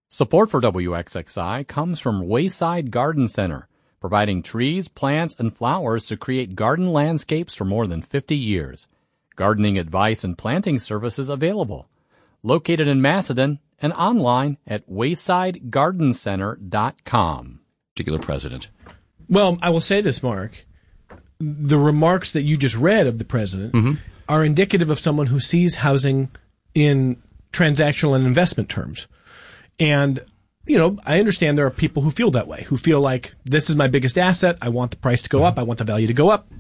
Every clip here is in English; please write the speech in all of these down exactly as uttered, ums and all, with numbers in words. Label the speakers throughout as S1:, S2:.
S1: Support for W X X I comes from Wayside Garden Center, providing trees, plants, and flowers to create garden landscapes for more than fifty years. Gardening advice and planting services available. Located in Macedon and online at wayside garden center dot com.
S2: Particular president.
S3: Well, I will say this, Mark. The remarks that you just read of the president
S2: mm-hmm.
S3: are indicative of someone who sees housing in transactional and investment terms. And, you know, I understand there are people who feel that way, who feel like this is my biggest asset. I want the price to go up. I want the value to go up.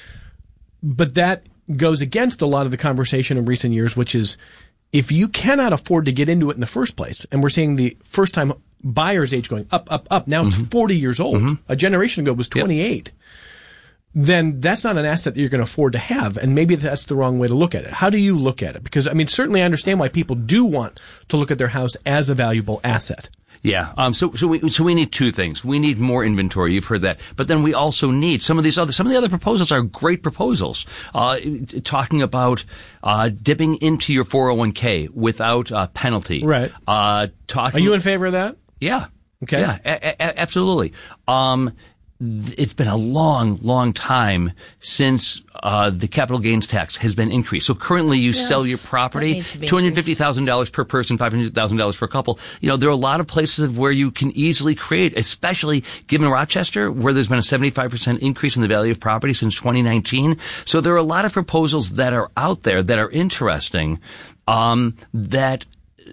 S3: But that goes against a lot of the conversation in recent years, which is if you cannot afford to get into it in the first place, and we're seeing the first time buyer's age going up, up, up. Now
S2: mm-hmm.
S3: it's forty years old.
S2: Mm-hmm.
S3: A generation ago it was twenty-eight. Yep. Then that's not an asset that you're going to afford to have. And maybe that's the wrong way to look at it. How do you look at it? Because, I mean, certainly I understand why people do want to look at their house as a valuable asset.
S2: Yeah. Um, so, so we, so we need two things. We need more inventory. You've heard that. But then we also need some of these other, some of the other proposals are great proposals. Uh, talking about, uh, dipping into your four oh one k without, uh, penalty.
S3: Right.
S2: Uh, talking.
S3: Are you in favor of that?
S2: Yeah.
S3: Okay.
S2: Yeah, a- a- absolutely. Um, It's been a long, long time since uh the capital gains tax has been increased. So currently you
S4: yes,
S2: sell your property, two hundred fifty thousand dollars per person, five hundred thousand dollars for a couple. You know, there are a lot of places where you can easily create, especially given Rochester, where there's been a seventy-five percent increase in the value of property since twenty nineteen. So there are a lot of proposals that are out there that are interesting, um, that,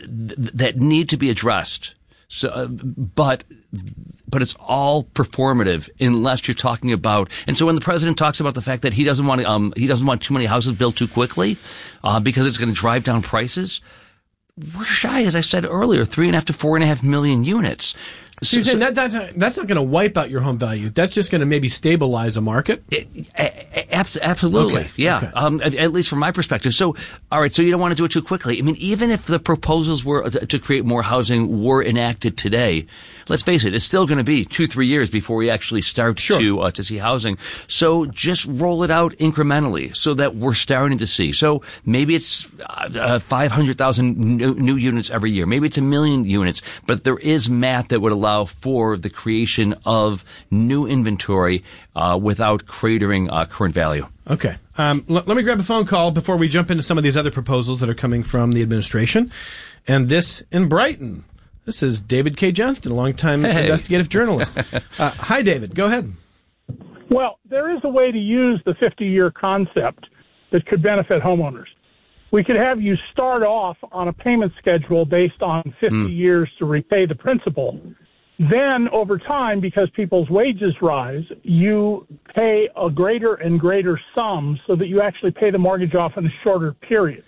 S2: that need to be addressed. So, uh, but, but it's all performative unless you're talking about, and so when the president talks about the fact that he doesn't want to, um, he doesn't want too many houses built too quickly, uh, because it's going to drive down prices, we're shy, as I said earlier, three and a half to four and a half million units.
S3: So you're saying that, that's, that's not going to wipe out your home value. That's just going to maybe stabilize a market?
S2: It, a, a, absolutely.
S3: Okay.
S2: Yeah.
S3: Okay.
S2: Um, at, at least from my perspective. So, all right. So you don't want to do it too quickly. I mean, even if the proposals were to create more housing were enacted today, let's face it, it's still going to be two, three years before we actually start
S3: sure.
S2: to, uh, to see housing. So just roll it out incrementally so that we're starting to see. So maybe it's, uh, five hundred thousand new, new units every year. Maybe it's a million units, but there is math that would allow for the creation of new inventory, uh, without cratering, uh, current value.
S3: Okay. Um, l- let me grab a phone call before we jump into some of these other proposals that are coming from the administration. And this in Brighton. This is David K. Johnston, a longtime
S2: hey.
S3: investigative journalist. uh, hi, David. Go ahead.
S5: Well, there is a way to use the fifty-year concept that could benefit homeowners. We could have you start off on a payment schedule based on fifty mm. years to repay the principal. Then, over time, because people's wages rise, you pay a greater and greater sum so that you actually pay the mortgage off in a shorter period.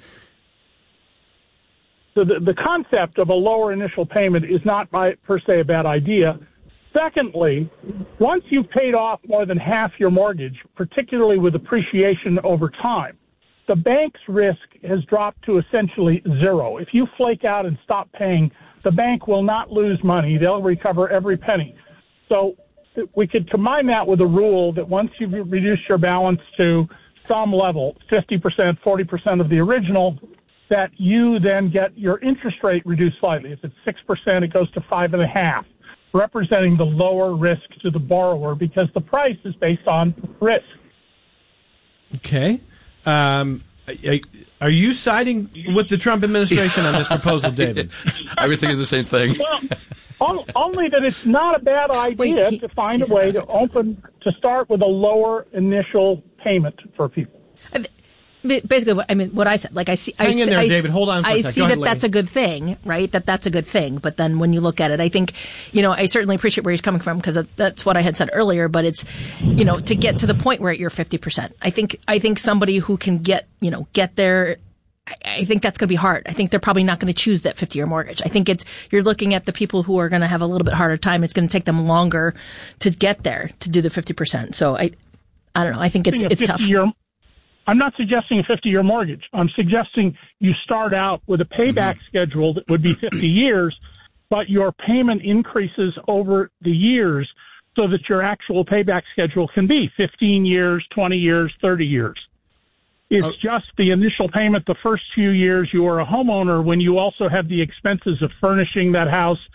S5: So the, the concept of a lower initial payment is not by, per se a bad idea. Secondly, once you've paid off more than half your mortgage, particularly with appreciation over time, the bank's risk has dropped to essentially zero. If you flake out and stop paying, the bank will not lose money. They'll recover every penny. So we could combine that with a rule that once you've reduced your balance to some level, fifty percent, forty percent of the original, that you then get your interest rate reduced slightly. If it's six percent, it goes to five point five, representing the lower risk to the borrower because the price is based on risk.
S3: Okay. Um, are you siding with the Trump administration on this proposal, David?
S2: I was thinking the same thing.
S5: Well, only that it's not a bad idea
S4: Wait, he,
S5: to find a way to open, to start with a lower initial payment for people.
S4: Basically, what, I mean, what I said, like I see,
S3: hang
S4: I,
S3: in there,
S4: I,
S3: David. Hold on for
S4: I
S3: a second.
S4: see
S3: Go
S4: that
S3: ahead,
S4: that's a good thing, right? That that's a good thing. But then when you look at it, I think, you know, I certainly appreciate where he's coming from because that's what I had said earlier. But it's, you know, to get to the point where you're fifty percent. I think I think somebody who can get, you know, get there. I think that's going to be hard. I think they're probably not going to choose that fifty-year mortgage. I think it's you're looking at the people who are going to have a little bit harder time. It's going to take them longer to get there to do the fifty percent. So I, I don't know. I think it's it's tough.
S5: I'm not suggesting a fifty-year mortgage. I'm suggesting you start out with a payback mm-hmm. schedule that would be fifty years, but your payment increases over the years so that your actual payback schedule can be fifteen years, twenty years, thirty years. It's oh. just the initial payment the first few years you are a homeowner when you also have the expenses of furnishing that house,